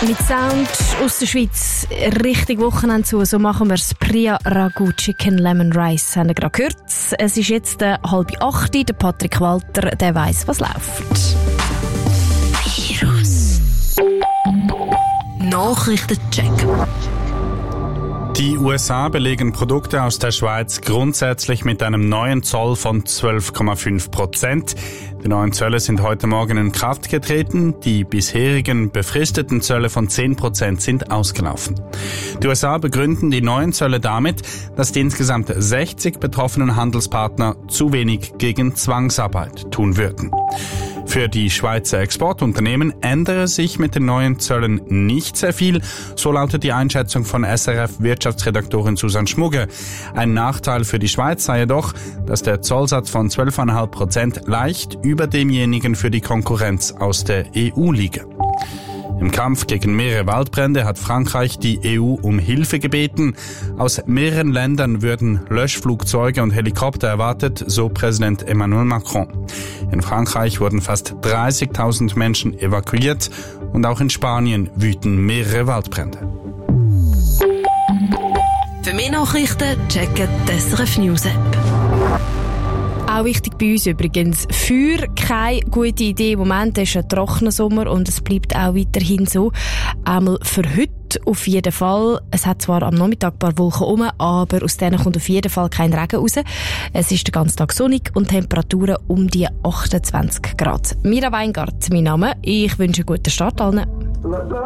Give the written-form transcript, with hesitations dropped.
Mit Sound aus der Schweiz richtig Wochenende zu. So machen wir es. Priya Ragu Chicken Lemon Rice haben wir gerade gehört. Es ist jetzt 7:30. Der Patrick Walter, der weiss, was läuft. Virus Nachrichtencheck. Die USA belegen Produkte aus der Schweiz grundsätzlich mit einem neuen Zoll von 12,5%. Die neuen Zölle sind heute Morgen in Kraft getreten. Die bisherigen befristeten Zölle von 10% sind ausgelaufen. Die USA begründen die neuen Zölle damit, dass die insgesamt 60 betroffenen Handelspartner zu wenig gegen Zwangsarbeit tun würden. Für die Schweizer Exportunternehmen ändere sich mit den neuen Zöllen nicht sehr viel. So lautet die Einschätzung von SRF-Wirtschaftsredaktorin Susanne Schmugge. Ein Nachteil für die Schweiz sei jedoch, dass der Zollsatz von 12,5% leicht über demjenigen für die Konkurrenz aus der EU liege. Im Kampf gegen mehrere Waldbrände hat Frankreich die EU um Hilfe gebeten. Aus mehreren Ländern würden Löschflugzeuge und Helikopter erwartet, so Präsident Emmanuel Macron. In Frankreich wurden fast 30.000 Menschen evakuiert und auch in Spanien wüten mehrere Waldbrände. Für mehr Nachrichten checken die SRF News App. Auch wichtig bei uns übrigens. Feuer, keine gute Idee. Im Moment ist ein trockener Sommer und es bleibt auch weiterhin so. Einmal für heute auf jeden Fall. Es hat zwar am Nachmittag ein paar Wolken rum, aber aus denen kommt auf jeden Fall kein Regen raus. Es ist den ganzen Tag sonnig und Temperaturen um die 28 Grad. Mira Weingart, mein Name. Ich wünsche einen guten Start allen.